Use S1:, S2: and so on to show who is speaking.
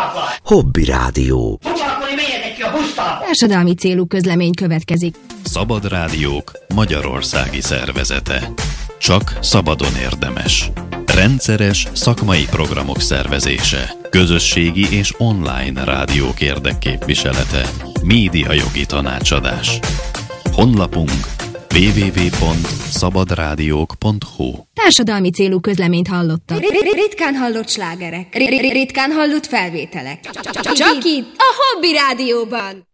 S1: Hobby Rádió.
S2: Társadalmi célú közlemény következik.
S3: Szabad Rádiók Magyarországi Szervezete. Csak szabadon érdemes. Rendszeres szakmai programok szervezése. Közösségi és online rádiók érdekképviselete. Médiajogi tanácsadás. Honlapunk www.szabadrádiók.hu.
S2: Társadalmi célú közleményt hallottak.
S4: Ritkán hallott slágerek. Ritkán hallott felvételek. Csak itt, a Hobby Rádióban.